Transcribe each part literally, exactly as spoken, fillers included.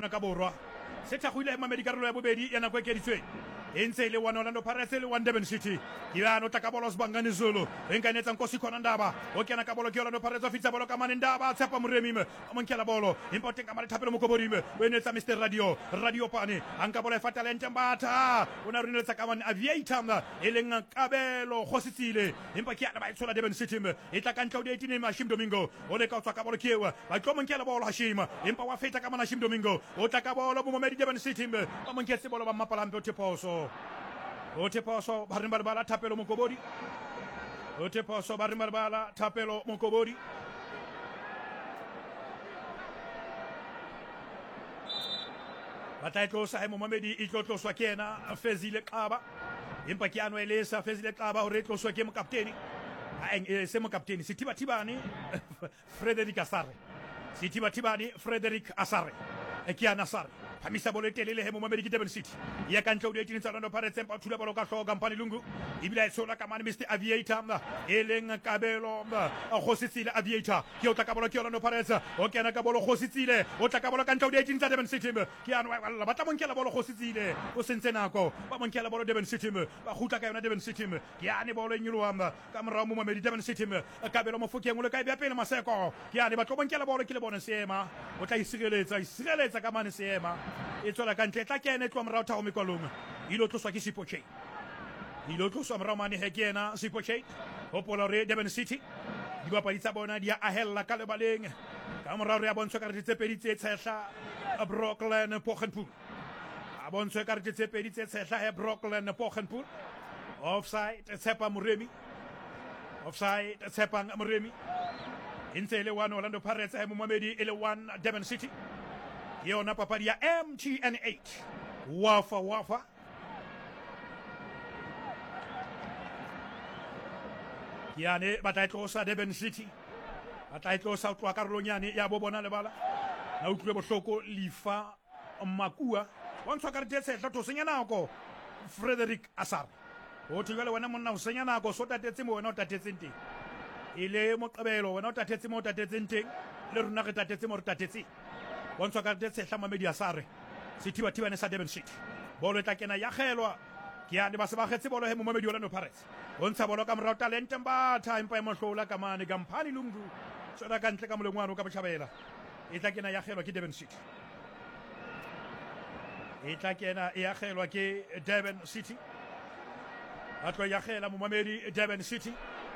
mona ka borwa se thagile mamedi karolo ya bobedi ya nako e keditsweng e ntse le one Orlando Pirates le one Durban City ke yana ta ka bolo sibangani Zulu e nkanetsa Nkosi khona Ndaba o kena ka bolo ke Orlando Pirates ofitsa bolo ka mane Ndaba tshepa moremi me amonkela bolo important ka mare thapelo mokoborime o enetsa Mister Radio Radio Pane anka bolo e fatalente mbatha ona rinetsa ka mane Aviator e leng kabelo Khositsile empa ke yana ba itsola Durban City me e tla ka ntlo eighteen ma Hashim Domingo o le ka tswa ka bolo kewa ba tlo monkela bolo Hashim empa wa feta ka mana Hashim Domingo o tla ka bolo bo momedi Durban City me ba monketse bolo ba mapalambe o teposo o teposo ba rimba bala thapelo mokobodi o teposo ba rimba bala thapelo mokobodi bataitlo sa mo mamedi itlotlo swa kena Fezile Qaba empa ke ano elesa Fezile Qaba o retlo swa ke mo kapteni a se mo kapteni sitiba tibani Frederick Asare sitiba tibani Frederick Asare e ke ana Asare Hamisa bolo telele hemo mamedi Durban City ya kan tlo eighteen Orlando Pirates empa thula bolo ka hloga Mpani Lungu ibila isola ka mane Mister Aviator eleng kabelo a Khositsile Aviator ke o tla ka bolo ke Orlando Pirates o kena ka bolo Khositsile o tla ka bolo ka tlo eighteen tsa Durban City ke ano wala ba tla monkela bolo Khositsile o sentse nako ba monkela bolo Durban City ba khutla ka yona Durban City ke ane bolo nyulwa ka mora mo mamedi Durban City kabelo mo fokeng o le ka bya pele Maseko ke ane ba tlo monkela bolo ke le bona sema o tla isireletsa isireletsa ka mane sema e tsola ka ntle tla kene tlo mra utha o mikolong ilo tloswa ke Sipoche ilo tloswa mra mane he kena Sipoche hopola re Durban City di bapadi tsa bona di a ahella ka lebaleng ka mra re a bontsha ka re tsepedi tse tshehla Brooklyn Poggenpoel a bontsha ka re tsepedi tse tshehla he Brooklyn Poggenpoel offside tsepa moremi offside tsepa moremi intse le one Orlando Pirates he mo mamedi ele one Durban City yona papadi ya M T N eight wafa wafa yane bataitlosa Durban City bataitlosa utwa karolonyane ya bobona lebala na utlwe bohloko lifa makua wantshwa ka re tse tla senya nako Frederick Asare o thigele wena monna o senya nako so tatetse mo wena o tatetseng teng ile mo qebelo wena o tatetse mo o tatetseng teng le runa re tatetse mo re tatetse bontswa ka tse hla mamedi Asare sithiba thibane sa Durban City bolo tla kena ya kgelwa ke ya ba se ba khetse bolo he mo mamedi Orlando Pirates bontsha bolo ka mora talent mbatha empa e mohlola ka mane ka Mpani Lungu tsona ka ntle ka molengwana ka botjhabela e tla kena ya kgelwa ke Durban City e tla kena ya kgelwa ke Durban City atlo ya khela mo mamedi Durban City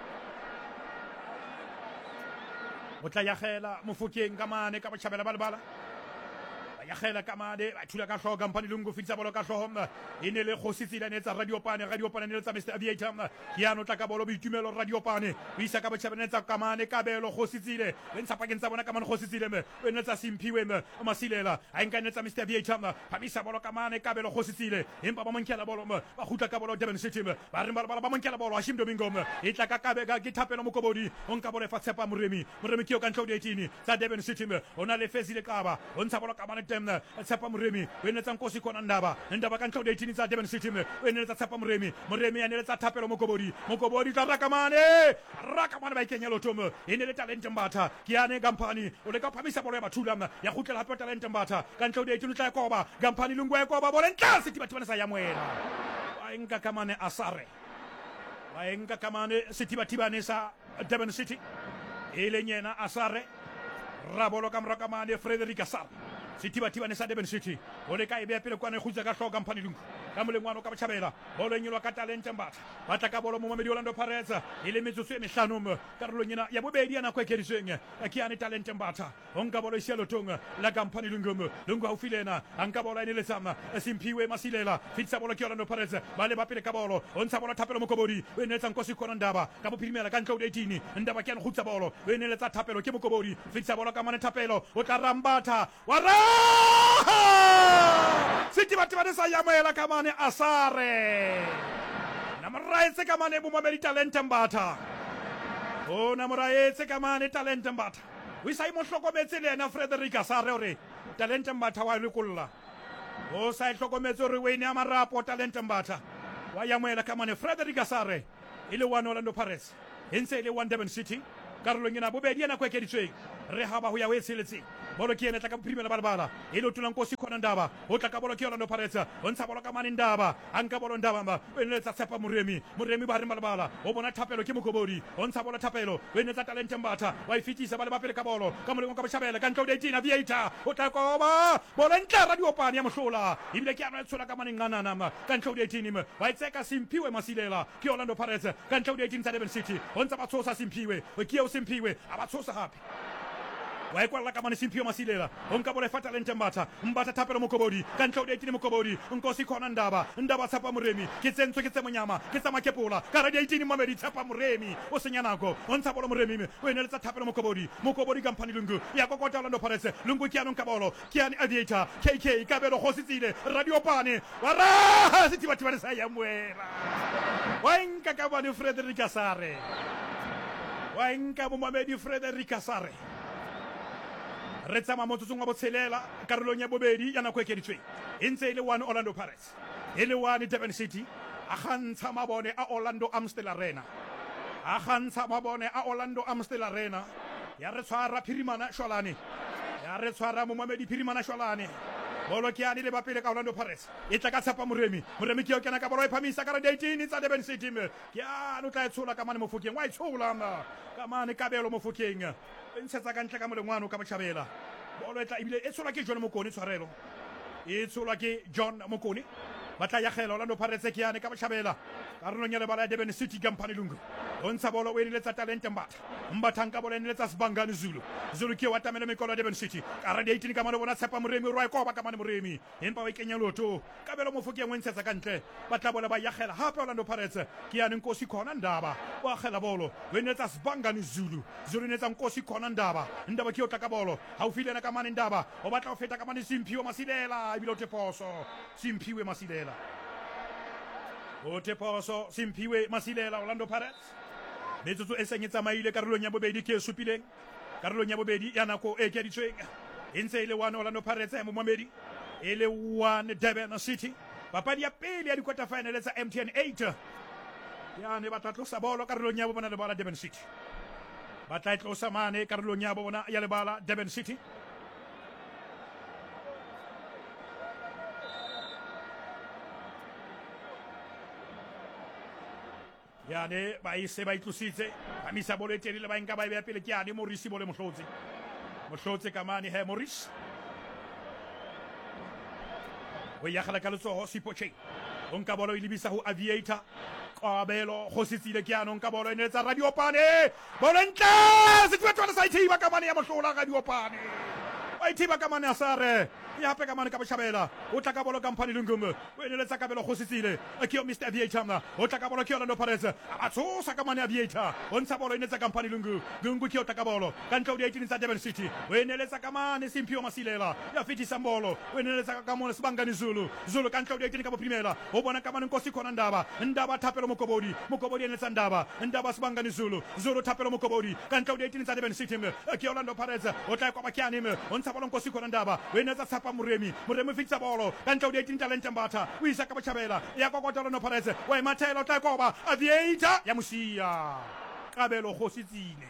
o tla ya khela mo fokeng ka mane ka botjhabela balbala ya khela kamade ba thula ka hloga Mpani Lungu fitsa bolo ka hlohom ene le Khositsile ne tsa Radio Pane Radio Pane ne tsa Mister Aviator yana tla ka bolo bitumelo Radio Pane o isa ka botjhabela tsa kamane kabelo Khositsile le ntsa pakeng tsa bona ka mane Khositsile me o ne tsa Simphiwe me Masilela a nka ne tsa Mister Aviator phamisa bolo kamane kabelo Khositsile empa ba monkela bolo ba khutla ka bolo Durban City ba re ba ba monkela bolo Hashim Domingo e tla ka kabe ka ke thapelo mokobodi on ka bolo fa tshepa moremi moremi ke o ka ntlo eighteen tsa Durban City ona le Fezile Qaba on tsa bolo kamane tshepa moremi o enetsa Nkosi khona Ndaba Ndaba ka ntlo eighteen tsa Durban City o enetsa tshepa moremi moremi ya neletsa thapelo mokobodi mokobodi tla rakamane rakamane ba ikenyelo tomo ene le talent mbatha ke yane Gampani o le ka phamisa bolo ya bathula ya khutlela hape talent mbatha ka ntlo eighteen tla koba Gampani Lungu ya koba bolo ntla sitiba tibana sa ya mwela wa enka kamane Asare wa enka kamane sitiba tibane sa Durban City ele nyena Asare rabolo kamra kamane Frederick Asare sitiba tibane sa Durban City o le ka e be pele kwana khutsa ka hloga Mpani Lungu ka molengwana ka botjhabela bolo nyelwa ka talent mbatha batla ka bolo mo mamedi Orlando Pirates ile metsotso e mehlano karolong ena ya bobedi ya nako e keditsweng ke ane talent mbatha onka bolo isielo tonga la Mpani Lungu Lungu aufilena anka bolo ene le tsama Simphiwe Masilela fitsa bolo ke Orlando Pirates ba le ba pele ka bolo ontsha bolo thapelo mokobodi o ene tsa Nkosi khona Ndaba ka bophirimela ka ntlo eighteen Ndaba ke ane khutsa bolo o ene le tsa thapelo ke mokobodi fitsa bolo ka mane thapelo o tla rambatha wa sitiba tibane sa yamoela ka mane Asare namraetse ka mane bo mamedi talent mbatha o namraetse ka mane talent mbatha o isa mo hlokometse le ena Frederick Asare ore talent mbatha wa le kulla o sa hlokometse ore we ne amarapo talent mbatha wa yamoela ka mane Frederick Asare ile one Orlando Pirates entse ile one Durban City karolong ena bobedi ena kwa keditsweng re haba ho ya we seletse bolo ke ene tla ka bophirima ba lebala e le tulang Nkosi khona Ndaba o tla ka bolo ke Orlando Pirates o ntsha bolo ka mane Ndaba anka bolo Ndaba ba o ne tsa Tshepa Moremi Moremi ba re malebala o bona Thapelo ke Mokobodi o ntsha bolo Thapelo o ne tsa Talent Mbatha wa ifitisa ba le ba pele ka bolo ka moleng ka Boshabela ka ntlo eighteen Aviator o tla koba bolo ntla Radiopane ya Mohlola ibile ke ana tshola ka mane nganana ka ntlo eighteen wa itseka Simphiwe Masilela ke Orlando Pirates ka ntlo eighteen tsa Durban City o ntsa ba tshosa Simphiwe o ke o Simphiwe aba tshosa hape wa ikwalla ka mane Simphiwe Masilela o nka bolo fata Talent Mbatha Mbatha Thapelo Mokobodi ka ntlo eighteen Mokobodi Nkosi khona Ndaba Ndaba Tshepa Moremi ke tsentso ke tsemonyama ke tsa Makepola ka radio eighteen Mamedi Tshepa Moremi o senya nako o ntsha bolo Moremi o ene le tsa Thapelo Mokobodi Mokobodi Kampani Lungu ya kokota Orlando Pirates Lungu ke anong ka bolo ke ani Aviator K K Kabelo Khositsile Radiopane wa ra sitiba tiba sa ya mwera wa nka ka bane Frederick Asare wa nka bo Mamedi Frederick Asare re tsama motsotsong wa botshelela karolong ya bobedi ya nako e keditsweng e ntse e le one Orlando Pirates e le one Durban City a gantsha mabone a Orlando Amstel Arena a gantsha mabone a Orlando Amstel Arena ya re tshwara Phirimana Shwalane ya re tshwara Momamedi Phirimana Shwalane bolo ke ani le ba pele ka Orlando Pirates e tla ka Tshepa Moremi Moremi ke o kena ka bolo e phamisa ka eighteen tsa Durban City ke ano tla tshola ka mane Mofokeng wa itshola ma ka mane Kabelo Mofokeng e ntshetsa ka ntle ka molengwano ka Boshabela bolo e tla ibile e tshola ke John Mokone tshwarelo e tshola ke John Mokone batla ya khela Orlando Pirates ke ane ka Boshabela karolong ya lebala ya Durban City Kampani Lungu o ntsha bolo o ene le tsa Talent Mbatha Mbatha nka bolo ene le tsa Sibangani Zulu Zulu ke wa tamela mekolo ya Durban City ka radio eighteen ka mane bona Tshepa Moremi rwa e koba ka mane Moremi empa wa ikenya loto Kabelo Mofokeng o ntshetsa ka ntle batla bola ba ya khela hape Orlando Pirates ke ane Nkosi khona Ndaba wa khela bolo o ene tsa Sibangani Zulu Zulu ne tsa Nkosi khona Ndaba Ndaba ke o tla ka bolo ha o filena ka mane Ndaba o batla o feta ka mane Simphiwe Masilela ibile o teposo Simphiwe Masilela o teposo Simphiwe Masilela Orlando Pirates metsotso e seng e tsamaile karolong ya bobedi ke supileng karolong ya bobedi ya nako e keditsweng e ntse e le one Orlando Pirates mo Mamedi e le one Durban City papadi ya pele ya di-quarter final tsa M T N eight ya ne ba tla tlosa bolo karolong ya bona le bala Durban City ba tla tlosa mane karolong ya bona ya le bala Durban City yane ba ise ba itlositse ba misa bolo e telele ba nka ba e beya pele ke yane Morisi bole Mohlotse Mohlotse ka mane he Morris o ya khala ka letsoho Sipoche o nka bolo e lebisa ho Aviator Kabelo Khositsile ke anong ka bolo e ne tsa Radiopane bolo ntle se tshwetsa sa ithiba ka mane ya Mohlola Radiopane wa ithiba ka mane Asare ya hape ka mane ka Boshabela o tla ka bolo Kampani Lungu o ene le tsa Kabelo Khositsile ke o Mister Aviator o tla ka bolo ke Orlando Pirates a tsosa ka mane Aviator o ntsha bolo ene tsa Kampani Lungu Lungu ke o tla ka bolo ka ntlo eighteen tsa Durban City o ene le tsa ka mane Simphiwe Masilela ya fitisa bolo o ene le tsa ka mone Sibangani Zulu Zulu ka ntlo eighteen ka boprimela o bona ka mane Nkosi khona Ndaba Ndaba Thapelo Mokobodi Mokobodi ene tsa Ndaba Ndaba Sibangani Zulu Zulu Thapelo Mokobodi ka ntlo eighteen tsa Durban City ke Orlando Pirates o tla kwa bakiane o ntsha bolo Nkosi khona Ndaba o ene tsa Tshepa Moremi Moremi fitsa bolo ka ntlo eighteen Talent Mbatha o isa ka Boshabela ya kokota Orlando Pirates wa imathela o tla koba Aviator ya Musia Kabelo Khositsile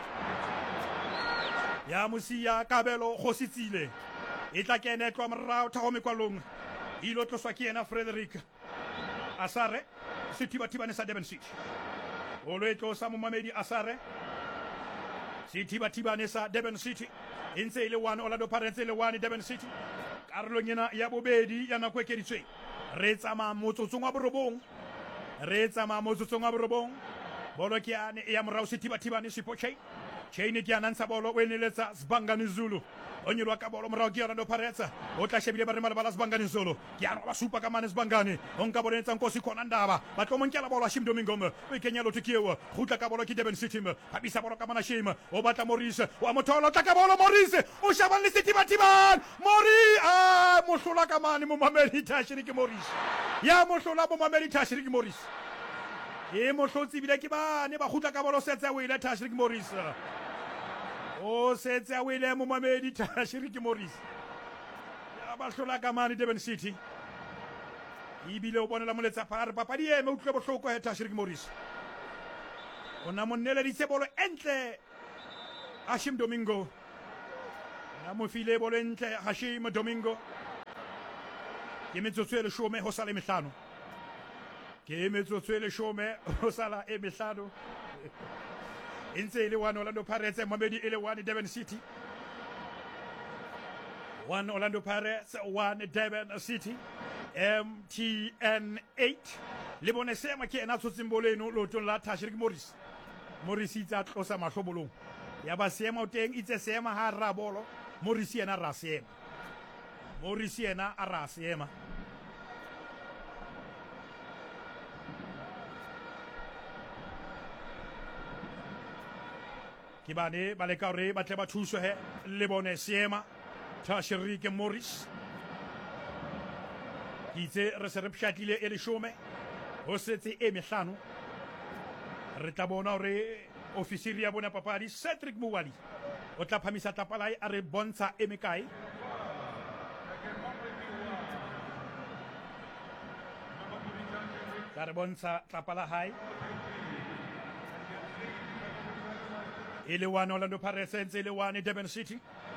ya Musia Kabelo Khositsile e tla kena twa morao thago mekwalong ilo tloswa ke ena Frederick Asare setiba tiba ne sa Durban City o lo etlosa Momamedi Asare setiba tiba ne sa Durban City intse ile one Orlando Pirates ile one Durban City karolong ena ya bobedi ya nako e keditsweng re tsama motsotsong wa borobong re tsama motsotsong wa borobong bolo ke ane ya morao setiba tiba ne Sipoche chain ke anantsha bolo o eneletsa Sibangani Zulu o nyirwa ka bolo morao ke Orlando Pirates o tla shebile ba re mala bala Sibangani Zulu ke ano ba supa ka mane Sibangani o nka bolo ntsa Nkosi khona Ndaba ba tlo monkela bolo Shim Domingo o ikenya lo tikiewa gutla ka bolo ke Durban City ha bisa bolo ka mana Shim o batla Morris wa mothola tla ka bolo Morris o shaba le setiba tiba Mori a mohlola ka mane Momamedi Tashiriki Morris ya mohlola Momamedi Tashiriki Morris e mohlotsi bile ke bane ba gutla ka bolo setsa o ile Tashiriki Morris o setsa o ile Momamedi Tashiriki Morris ya ba hlola ka mane Durban City ibile o bonela moletsa phare papadi eme utlwe bohloko he Tashiriki Morris ona monela di tsebolo entle Ashim Domingo a mo file bolo e ntle Hashim Domingo ke metsotso e leshome ho sala e mehlano ke metsotso e leshome ho sala e mehlano e ntse e le one Orlando Pirates Mohammed e le one Durban City one Orlando Pirates one Durban City M T N eight le bone sema ke ena tsotseng bolo eno lotong la Tashrik Morris Morris itse a tlosa mahlobolong ya ba seema o teng itse seema ha ra bolo Morris yena ra seema Morris yena a ra seema ke bane ba le ka hore ba tle ba thuso he le bone seema Tashrik Morris itse re se re pshatlile e leshome ho setse e mehlano re tla bona hore ofisiri ya bona papadi Cedric Muwali o tla phamisa tapalae a re bontsha e mekae ka re bontsha tapala hai e le one Orlando Pirates e le one Durban City